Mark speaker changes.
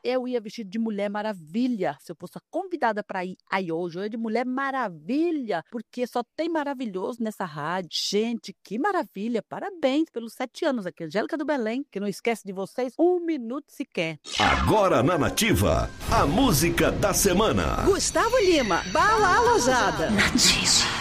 Speaker 1: eu ia vestida de Mulher Maravilha. Se eu fosse convidada para ir aí hoje, eu ia de Mulher Maravilha, porque só tem maravilhoso nessa rádio. Gente, que maravilha. Parabéns pelos 7 anos aqui. Angélica do Belém, que não esquece de vocês um minuto sequer.
Speaker 2: Agora na Nativa, a música da semana.
Speaker 3: Gustavo Lima, Bala Alojada.
Speaker 4: Nativa.